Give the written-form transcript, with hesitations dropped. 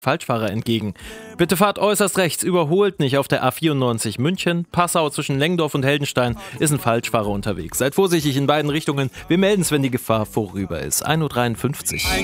Falschfahrer entgegen. Bitte fahrt äußerst rechts, überholt nicht auf der A94 München. Passau zwischen Lengdorf und Heldenstein ist ein Falschfahrer unterwegs. Seid vorsichtig in beiden Richtungen. Wir melden es, wenn die Gefahr vorüber ist. 1:53 Uhr.